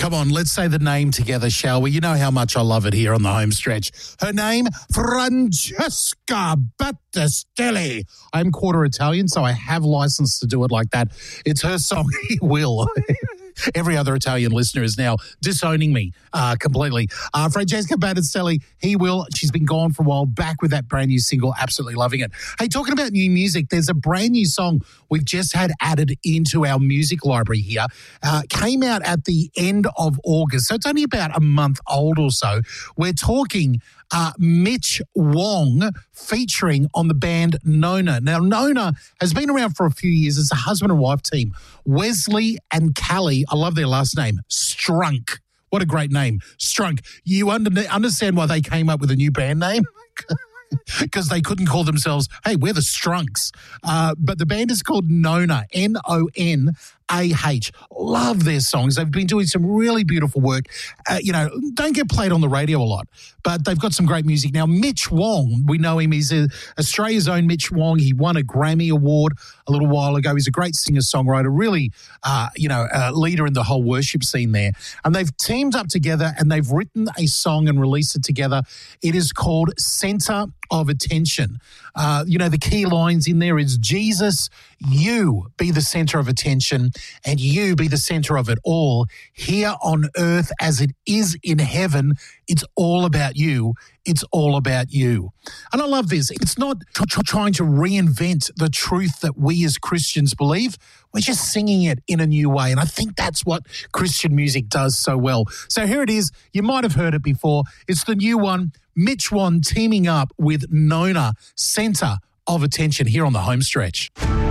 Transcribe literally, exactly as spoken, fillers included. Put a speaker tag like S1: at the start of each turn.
S1: Come on, let's say the name together, shall we? You know how much I love it here on the home stretch. Her name, Francesca Battistelli. I'm quarter Italian, so I have license to do it like that. It's her song, He Will. Every other Italian listener is now disowning me uh, completely. Uh, Francesca Battistelli, He Will. She's been gone for a while, back with that brand new single, absolutely loving it. Hey, talking about new music, there's a brand new song we've just had added into our music library here. Uh, came out at the end of August, so it's only about a month old or so. We're talking uh, Mitch Wong featuring on the band Nona. Now, Nona has been around for a few years. It's a husband and wife team. Wesley and Callie, I love their last name, Strunk. What a great name, Strunk. You under- understand why they came up with a new band name? Because they couldn't call themselves, hey, we're the Strunks. Uh, but the band is called Nona, N O N A H. Love their songs. They've been doing some really beautiful work. Uh, you know, don't get played on the radio a lot, but they've got some great music. Now, Mitch Wong, we know him. He's a, Australia's own Mitch Wong. He won a Grammy Award a little while ago. He's a great singer-songwriter, really, uh, you know, a leader in the whole worship scene there. And they've teamed up together and they've written a song and released it together. It is called Center of Attention. Uh, you know, the key lines in there is, Jesus, you be the center of attention and you be the center of it all. Here on earth as it is in heaven, it's all about you. It's all about you. And I love this. It's not tr- tr- trying to reinvent the truth that we as Christians believe. We're just singing it in a new way. And I think that's what Christian music does so well. So here it is. You might have heard it before. It's the new one. Mitch Wong teaming up with Nona, Center of Attention, here on the home stretch.